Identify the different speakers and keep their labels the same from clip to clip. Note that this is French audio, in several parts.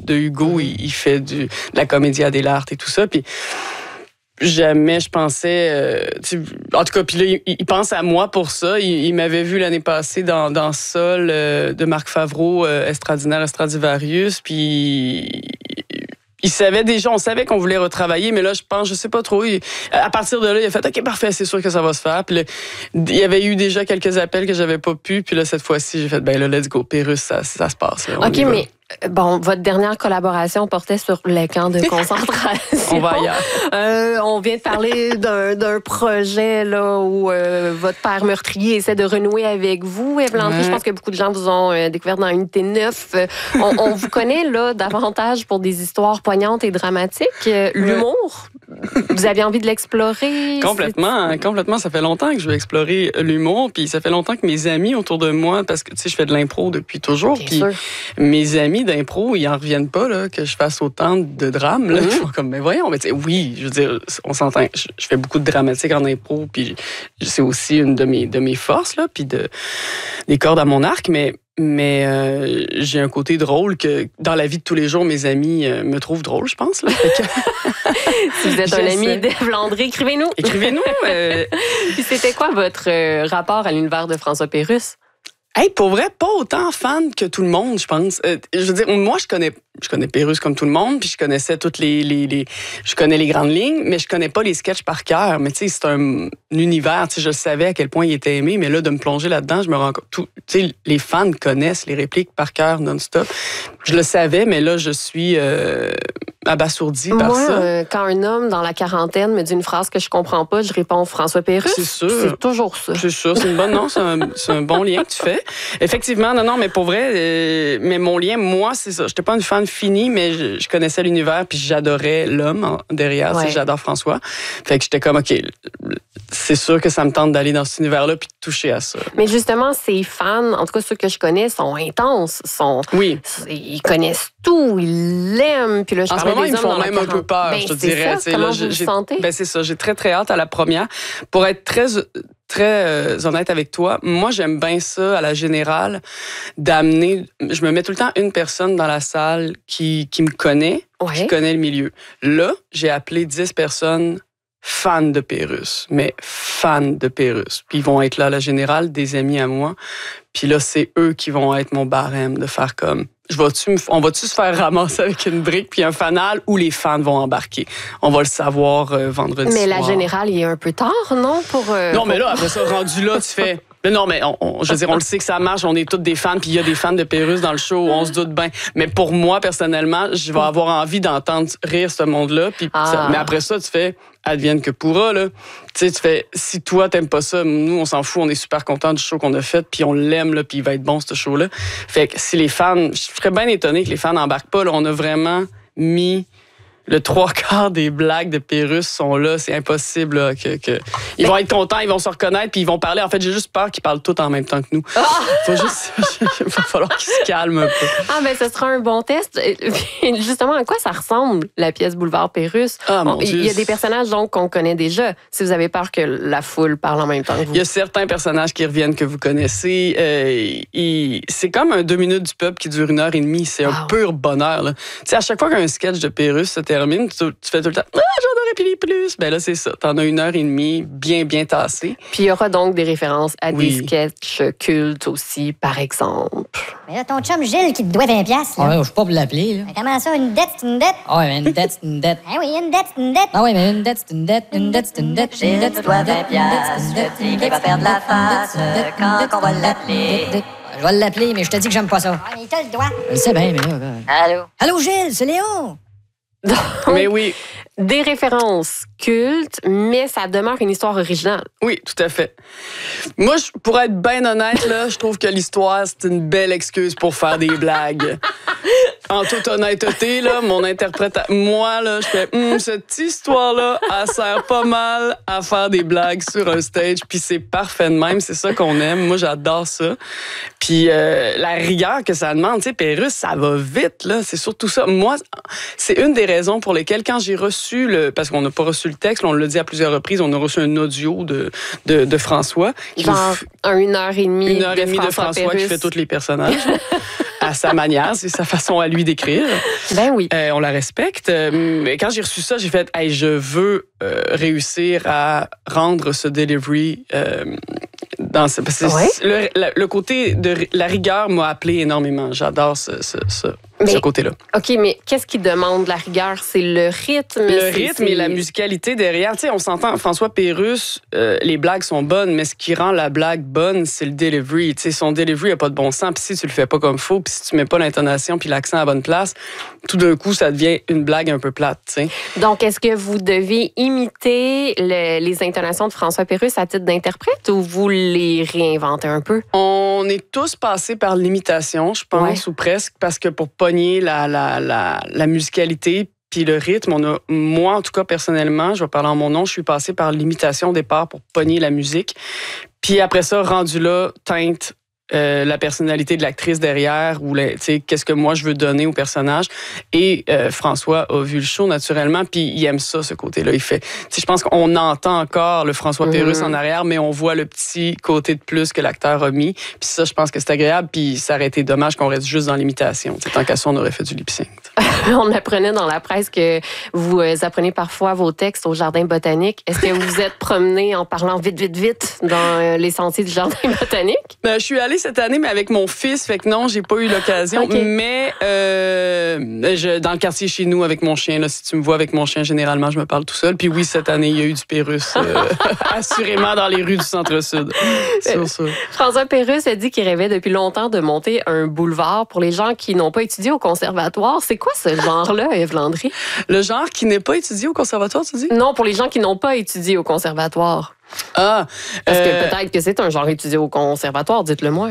Speaker 1: de Hugo, il fait de la comédia dell'arte et tout ça. Puis jamais je pensais... en tout cas, puis là, il pense à moi pour ça. Il m'avait vu l'année passée dans Sol de Marc Favreau, Extraordinaire Stradivarius, puis... Il savait déjà, on savait qu'on voulait retravailler, mais là, je sais pas trop. À partir de là, il a fait « OK, parfait, c'est sûr que ça va se faire ». Puis là, il y avait eu déjà quelques appels que j'avais pas pu. Puis là, cette fois-ci, j'ai fait « Ben là, let's go, Pérus, ça se passe. »
Speaker 2: OK, mais bon, votre dernière collaboration portait sur les camps de concentration.
Speaker 1: On va ailleurs.
Speaker 2: On vient de parler d'un projet là, où votre père meurtrier essaie de renouer avec vous, Ève Landry. Je pense que beaucoup de gens vous ont découvert dans Unité 9. On vous connaît là, davantage pour des histoires poignantes et dramatiques. L'humour, vous aviez envie de l'explorer?
Speaker 1: Complètement. Ça fait longtemps que je veux explorer l'humour. Puis ça fait longtemps que mes amis autour de moi, parce que tu sais, je fais de l'impro depuis toujours. Puis mes amis d'impro, ils en reviennent pas là, que je fasse autant de drames. Là. Ils font comme, mais voyons, mais oui, je veux dire, on s'entend. Je fais beaucoup de dramatique en impro, puis c'est aussi une de mes forces, là, puis des cordes à mon arc, mais j'ai un côté drôle que dans la vie de tous les jours, mes amis me trouvent drôle, je pense. Là.
Speaker 2: Si vous êtes un ami d'Ève Landry, écrivez-nous. Puis c'était quoi votre rapport à l'univers de François Pérusse?
Speaker 1: Hey, pour vrai, pas autant fan que tout le monde, je pense. Je veux dire, moi, je connais Pérusse comme tout le monde, puis je connaissais toutes je connais les grandes lignes, mais je connais pas les sketchs par cœur. Mais tu sais, c'est un univers, tu sais, je savais à quel point il était aimé, mais là, de me plonger là-dedans, je me rends compte, tu sais, les fans connaissent les répliques par cœur non-stop. Je le savais, mais là, je suis abasourdi par ça.
Speaker 2: Moi, quand un homme dans la quarantaine me dit une phrase que je comprends pas, je réponds François Pérusse. C'est sûr. C'est toujours ça.
Speaker 1: C'est sûr, c'est une bonne, non, c'est un bon lien que tu fais. Effectivement, non, mais pour vrai, mais mon lien, moi, c'est ça. J'étais pas une fan finie, mais je connaissais l'univers, puis j'adorais l'homme derrière. Ouais. J'adore François. Fait que j'étais comme, OK, c'est sûr que ça me tente d'aller dans cet univers-là puis de toucher à ça.
Speaker 2: Mais justement, ces fans, en tout cas ceux que je connais, sont intenses. Ils connaissent tout, ils l'aiment. Puis là,
Speaker 1: en ce moment, ils me font même un peu peur, je te dirais.
Speaker 2: Ça, comment vous le sentez?
Speaker 1: C'est ça, j'ai très, très hâte à la première. Pour être très honnête avec toi, moi, j'aime bien ça, à la générale, d'amener... Je me mets tout le temps une personne dans la salle qui me connaît, qui connaît le milieu. Là, j'ai appelé 10 personnes fans de Pérusse, mais fans de Pérusse. Puis ils vont être là, à la générale, des amis à moi. Puis là, c'est eux qui vont être mon barème, de faire comme... On va-tu se faire ramasser avec une brique puis un fanal où les fans vont embarquer? On va le savoir vendredi soir.
Speaker 2: Mais la générale, il est un peu tard, non?
Speaker 1: Non, mais là, après ça, rendu là, tu fais... Non, mais je veux dire, on le sait que ça marche, on est tous des fans, puis il y a des fans de Pérusse dans le show, on se doute bien. Mais pour moi, personnellement, je vais avoir envie d'entendre rire ce monde-là. Puis mais après ça, tu fais advienne que pourra, là. Tu sais, tu fais, si toi, t'aimes pas ça, nous, on s'en fout, on est super contents du show qu'on a fait, puis on l'aime, là, puis il va être bon, ce show-là. Fait que si les fans, je serais bien étonné que les fans n'embarquent pas, là, on a vraiment mis... Le 3/4 des blagues de Pérusse sont là. C'est impossible là, que... Ils vont être contents, ils vont se reconnaître, puis ils vont parler. En fait, j'ai juste peur qu'ils parlent tous en même temps que nous. Il va falloir qu'ils se calment un peu.
Speaker 2: Ah, ben, ce sera un bon test. Justement, à quoi ça ressemble, la pièce Boulevard Pérusse? Il y a des personnages donc qu'on connaît déjà. Si vous avez peur que la foule parle en même temps que vous.
Speaker 1: Il y a certains personnages qui reviennent que vous connaissez. C'est comme un 2 minutes du peuple qui dure 1h30. C'est un pur bonheur. Tu sais, à chaque fois qu'un sketch de Pérusse se termine, tu fais tout le temps « Ah, j'en aurais pu plus! » Ben là, c'est ça. T'en as 1h30 bien tassée.
Speaker 2: Puis il y aura donc des références à des sketchs cultes aussi, par exemple.
Speaker 3: Mais là, ton chum Gilles qui te doit 20$.
Speaker 4: Ah ouais, je suis pas pour l'appeler, là.
Speaker 3: Mais comment ça, une dette, c'est une dette?
Speaker 4: Ah ouais, mais une dette, c'est une dette.
Speaker 3: Ah oui, une dette, c'est une dette.
Speaker 4: Ah ouais, mais une dette, c'est une dette. Une dette, c'est une dette.
Speaker 5: Gilles te doit 20$. Je dis qu'il va perdre la face quand on va l'appeler.
Speaker 4: Je vais l'appeler, mais je te dis que j'aime pas ça.
Speaker 3: Ah, mais il te le doit.
Speaker 4: Je le sais bien, mais là...
Speaker 5: Allô?
Speaker 4: Allô, Gilles, c'est Léo.
Speaker 2: Donc,
Speaker 1: mais oui.
Speaker 2: Des références cultes, mais ça demeure une histoire originale.
Speaker 1: Oui, tout à fait. Moi, pour être bien honnête, là, je trouve que l'histoire, c'est une belle excuse pour faire des blagues. En toute honnêteté, là, mon interprétation... Moi, là, je fais... cette histoire-là, elle sert pas mal à faire des blagues sur un stage, puis c'est parfait de même, c'est ça qu'on aime. Moi, j'adore ça. Puis la rigueur que ça demande, tu sais, Pérusse, ça va vite, là. C'est surtout ça. Moi, c'est une des raisons pour lesquelles, quand j'ai reçu parce qu'on n'a pas reçu le texte, on l'a dit à plusieurs reprises, on a reçu un audio de François.
Speaker 2: Genre 1h30
Speaker 1: 1h30 de François qui fait tous les personnages. à sa manière, c'est sa façon à lui d'écrire.
Speaker 2: Ben oui.
Speaker 1: On la respecte. Mais quand j'ai reçu ça, j'ai fait, hey, je veux réussir à rendre ce delivery dans ce, parce que le côté de la rigueur m'a appelé énormément. J'adore ce côté-là.
Speaker 2: OK, mais qu'est-ce qui demande la rigueur? C'est le rythme?
Speaker 1: Le rythme et la musicalité derrière. Tu sais, on s'entend, François Pérusse, les blagues sont bonnes, mais ce qui rend la blague bonne, c'est le delivery. Tu sais, son delivery n'a pas de bon sens. Puis si tu le fais pas comme faut, puis si tu mets pas l'intonation puis l'accent à la bonne place, tout d'un coup, ça devient une blague un peu plate. Tu sais.
Speaker 2: Donc, est-ce que vous devez imiter les intonations de François Pérusse à titre d'interprète ou vous les réinventez un peu?
Speaker 1: On est tous passés par l'imitation, je pense, ou presque, parce que pour pogner la musicalité puis le rythme, moi, en tout cas, personnellement, je vais parler en mon nom, je suis passée par l'imitation au départ pour pogner la musique. Puis après ça, rendu là, teinte la personnalité de l'actrice derrière ou qu'est-ce que moi je veux donner au personnage. Et François a vu le show naturellement, puis il aime ça, ce côté-là. Il fait, je pense qu'on entend encore le François Pérusse en arrière, mais on voit le petit côté de plus que l'acteur a mis. Puis ça, je pense que c'est agréable, puis ça aurait été dommage qu'on reste juste dans l'imitation. Tant qu'à ça, on aurait fait du lip-sync.
Speaker 2: On apprenait dans la presse que vous apprenez parfois vos textes au jardin botanique. Est-ce que vous vous êtes promené en parlant vite, vite, vite dans les sentiers du jardin botanique?
Speaker 1: Je suis allée cette année, mais avec mon fils, fait que non, j'ai pas eu l'occasion.
Speaker 2: Okay.
Speaker 1: Mais dans le quartier chez nous, avec mon chien, là, si tu me vois avec mon chien, généralement, je me parle tout seul. Puis oui, cette année, il y a eu du Pérusse, assurément dans les rues du Centre-Sud. Sur ça.
Speaker 2: François Pérusse a dit qu'il rêvait depuis longtemps de monter un boulevard pour les gens qui n'ont pas étudié au conservatoire. C'est quoi ce genre-là, Ève Landry?
Speaker 1: Le genre qui n'est pas étudié au conservatoire, tu dis?
Speaker 2: Non, pour les gens qui n'ont pas étudié au conservatoire.
Speaker 1: Ah,
Speaker 2: Parce que peut-être que c'est un genre étudié au conservatoire, dites-le-moi.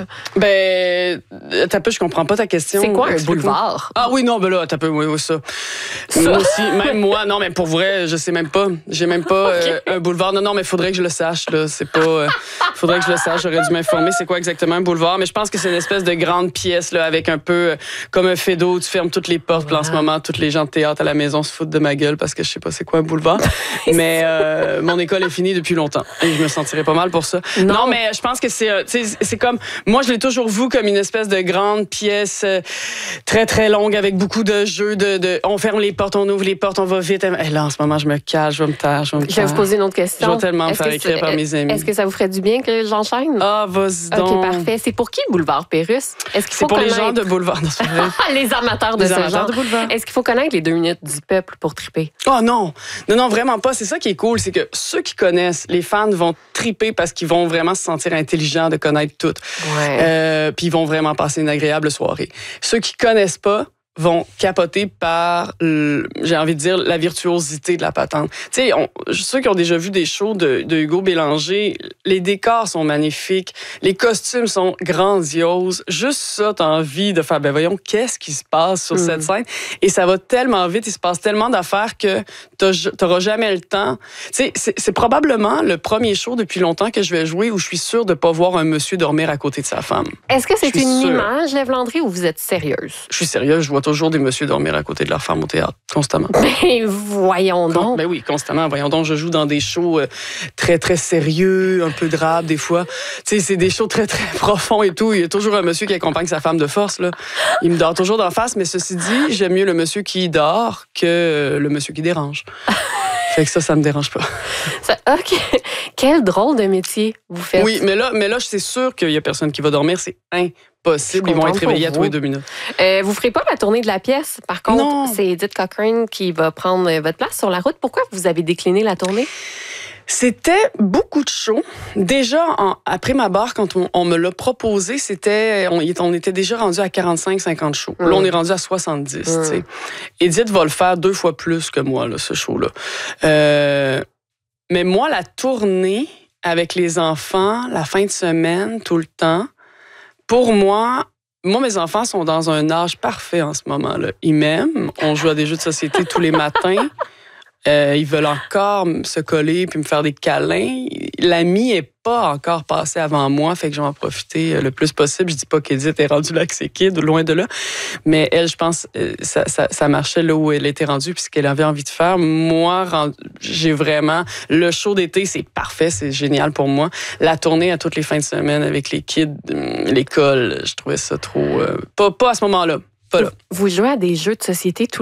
Speaker 1: T'as peu, je comprends pas ta question.
Speaker 2: C'est quoi un boulevard?
Speaker 1: Ah oui, non, là, t'as peu, oui, ça. Moi aussi, même moi, non, mais pour vrai, je sais même pas. J'ai même pas un boulevard. Non, mais faudrait que je le sache, là. C'est pas. Faudrait que je le sache. J'aurais dû m'informer c'est quoi exactement un boulevard. Mais je pense que c'est une espèce de grande pièce, là, avec un peu comme un fait d'eau. Tu fermes toutes les portes. Puis en ce moment, tous les gens de théâtre à la maison se foutent de ma gueule parce que je sais pas c'est quoi un boulevard. Mais mon école est finie depuis longtemps. Et je me sentirais pas mal pour ça. Non, mais je pense que c'est comme... Moi, je l'ai toujours vu comme une espèce de grande pièce très, très longue avec beaucoup de jeux. On ferme les portes, on ouvre les portes, on va vite. Et là, en ce moment, je me cache, je vais me taire. Je vais vous
Speaker 2: poser une autre question.
Speaker 1: Je vais tellement me faire écrire par mes amis.
Speaker 2: Est-ce que ça vous ferait du bien que j'enchaîne?
Speaker 1: Ah, vas-y donc.
Speaker 2: OK, parfait. C'est pour qui le boulevard Pérusse?
Speaker 1: C'est pour les gens de boulevard.
Speaker 2: Les amateurs de ce genre.
Speaker 1: De boulevard.
Speaker 2: Est-ce qu'il faut connaître les 2 minutes du peuple pour triper?
Speaker 1: Oh non! Non, vraiment pas. C'est ça qui est cool, c'est que ceux qui connaissent, les fans vont triper parce qu'ils vont vraiment se sentir intelligents de connaître tout.
Speaker 2: Ouais.
Speaker 1: Puis ils vont vraiment passer une agréable soirée. Ceux qui connaissent pas vont capoter par, j'ai envie de dire, la virtuosité de la patente. Tu sais, ceux qui ont déjà vu des shows de Hugo Bélanger, les décors sont magnifiques, les costumes sont grandioses. Juste ça, t'as envie de faire, voyons, qu'est-ce qui se passe sur cette scène? Et ça va tellement vite, il se passe tellement d'affaires que t'auras jamais le temps. Tu sais, c'est probablement le premier show depuis longtemps que je vais jouer où je suis sûre de pas voir un monsieur dormir à côté de sa femme.
Speaker 2: Est-ce que c'est une image, Ève Landry, ou vous êtes sérieuse?
Speaker 1: Je suis sérieuse, je vois toujours des messieurs dormir à côté de leur femme au théâtre, constamment.
Speaker 2: Ben, voyons donc.
Speaker 1: Ben oui, constamment. Voyons donc, je joue dans des shows très, très sérieux, un peu drabe des fois. Tu sais, c'est des shows très, très profonds et tout. Il y a toujours un monsieur qui accompagne sa femme de force, là. Il me dort toujours d'en face, mais ceci dit, j'aime mieux le monsieur qui dort que le monsieur qui dérange. Fait que ça me dérange pas.
Speaker 2: OK. Quel drôle de métier vous faites.
Speaker 1: Oui, mais là, c'est sûr qu'il y a personne qui va dormir. C'est impossible. Ils vont être réveillés à tous les 2 minutes.
Speaker 2: Vous ferez pas la tournée de la pièce. Par contre, c'est Edith Cochrane qui va prendre votre place sur la route. Pourquoi vous avez décliné la tournée?
Speaker 1: C'était beaucoup de shows. Déjà, après ma barre, quand on me l'a proposé, on était déjà rendu à 45-50 shows. Là, on est rendu à 70. Tu sais. Edith va le faire 2 fois plus que moi, là, ce show-là. Mais moi, la tournée avec les enfants, la fin de semaine, tout le temps, pour moi, mes enfants sont dans un âge parfait en ce moment-là. Ils m'aiment. On joue à des jeux de société tous les matins. Ils veulent encore se coller puis me faire des câlins. L'ami est pas encore passé avant moi, fait que je vais en profiter le plus possible. Je dis pas qu'Edith est rendue là avec ses kids, loin de là. Mais elle, je pense, ça marchait là où elle était rendue puis ce qu'elle avait envie de faire. Moi, j'ai vraiment... Le show d'été, c'est parfait, c'est génial pour moi. La tournée à toutes les fins de semaine avec les kids, l'école, je trouvais ça trop... Pas à ce moment-là. Pas là.
Speaker 2: Vous jouez à des jeux de société tous